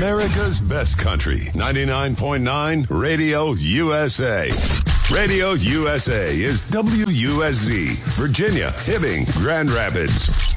America's best country, 99.9 Radio USA. Radio USA is WUSZ, Virginia, Hibbing, Grand Rapids.